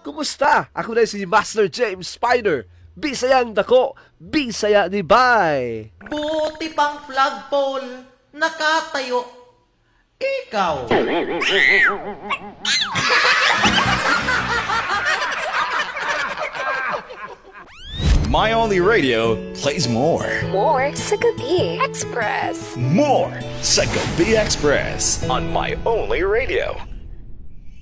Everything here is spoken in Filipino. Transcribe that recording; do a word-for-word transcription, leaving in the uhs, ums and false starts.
Kumusta? Ako na si Master James Spider. Bisayang dako, bisaya ni Bay. Buti pang flagpole, nakatayo. Ikaw. My Only Radio plays more. More sa Gabi Express. More sa Gabi Express on My Only Radio.